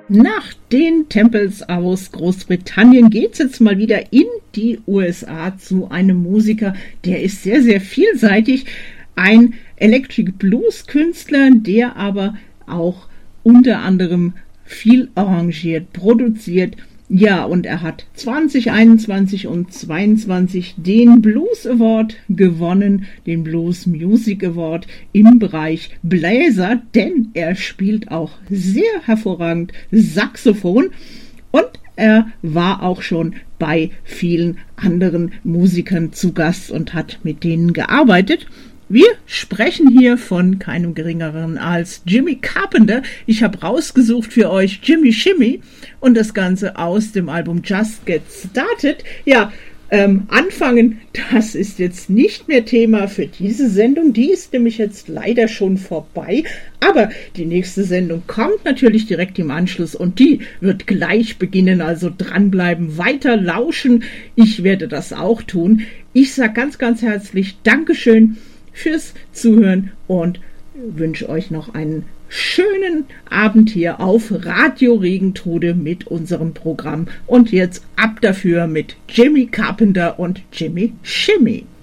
Nach den Tempels aus Großbritannien geht's jetzt mal wieder in die USA zu einem Musiker, der ist sehr, sehr vielseitig. Ein Electric Blues Künstler, der aber auch unter anderem viel arrangiert, produziert. Ja, und er hat 2021 und 22 den Blues Award gewonnen, den Blues Music Award im Bereich Bläser, denn er spielt auch sehr hervorragend Saxophon und er war auch schon bei vielen anderen Musikern zu Gast und hat mit denen gearbeitet. Wir sprechen hier von keinem geringeren als Jimmy Carpenter. Ich habe rausgesucht für euch Jimmy Shimmy und das Ganze aus dem Album Just Get Started. Ja, anfangen, das ist jetzt nicht mehr Thema für diese Sendung. Die ist nämlich jetzt leider schon vorbei. Aber die nächste Sendung kommt natürlich direkt im Anschluss und die wird gleich beginnen. Also dranbleiben, weiter lauschen. Ich werde das auch tun. Ich sage ganz, ganz herzlich Dankeschön fürs Zuhören und wünsche euch noch einen schönen Abend hier auf Radio Regentode mit unserem Programm. Und jetzt ab dafür mit Jimmy Carpenter und Jimmy Shimmy.